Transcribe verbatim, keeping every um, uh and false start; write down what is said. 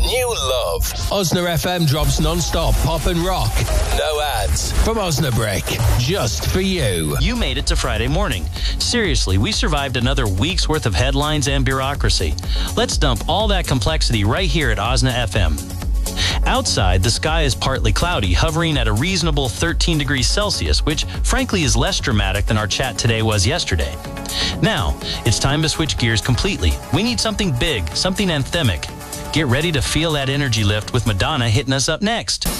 new love. Osna F M drops non-stop pop and rock. No ads. From Osnabrick. Just for you. You made it to Friday morning. Seriously, we survived another week's worth of headlines and bureaucracy. Let's dump all that complexity right here at Osna F M. Outside, the sky is partly cloudy, hovering at a reasonable thirteen degrees Celsius, which frankly is less dramatic than our chat today was yesterday. Now, it's time to switch gears completely. We need something big, something anthemic. Get ready to feel that energy lift with Madonna hitting us up next.